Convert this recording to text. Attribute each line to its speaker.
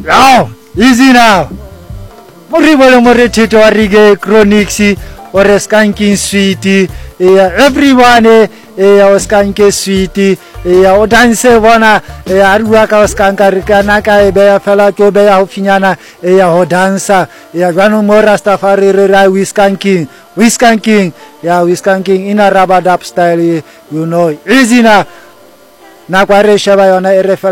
Speaker 1: Now, easy now. More Tito Arige Chronics or a skanking sweetie. Everyone was skanking sweetie. O dance wana aruaka skankarika naka beya fela to beya hofinyana o dancer gano mora stafari whiskanking in a rubber dub style, you know, easy na kware shaba yona